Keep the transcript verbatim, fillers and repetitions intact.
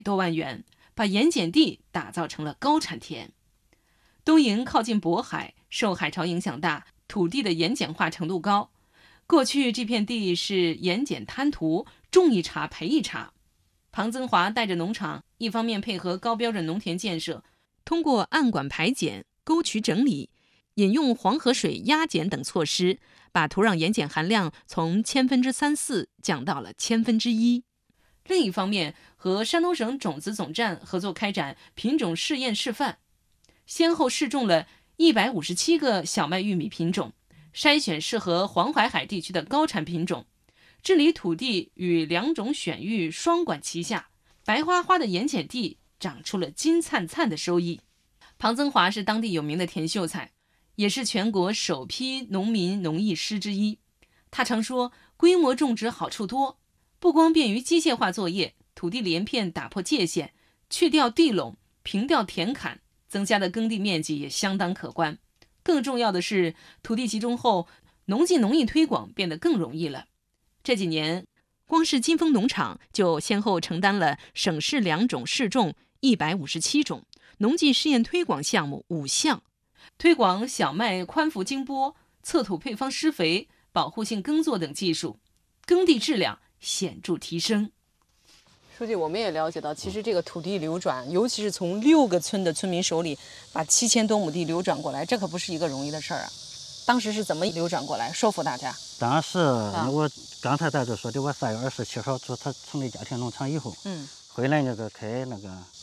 多万元，把盐碱地打造成了高产田。东营靠近渤海，受海潮影响大，土地的盐碱化程度高。过去这片地是盐碱滩涂，种一茬赔一茬。庞增华带着农场，一方面配合高标准农田建设，通过暗管排碱、沟渠整理、引用黄河水压碱等措施，把土壤盐碱含量从千分之三四降到了千分之一。另一方面，和山东省种子总站合作开展品种试验示范，先后试种了一百五十七个小麦玉米品种，筛选适合黄淮海地区的高产品种。治理土地与两种选育双管齐下，白花花的盐碱地长出了金灿灿的收益。庞增华是当地有名的田秀才，也是全国首批农民农艺师之一。他常说，规模种植好处多，不光便于机械化作业，土地连片打破界限，去掉地垄，平掉田坎，增加的耕地面积也相当可观。更重要的是，土地集中后，农技农艺推广变得更容易了。这几年，光是金丰农场就先后承担了省市两种试种一百五十七种，农技试验推广项目五项，推广小麦宽幅经播、测土配方施肥、保护性耕作等技术，耕地质量显著提升。 书记，我们也了解到，其实这个土地流转，尤其是从六个村的村民手里把七千多亩地流转过来，这可不是一个容易的事儿啊。当时是怎么流转过来，说服大家？ 当时、啊、我刚才在这说的，我三月二十七号从他成立家庭农场以后，嗯，回来那个开那个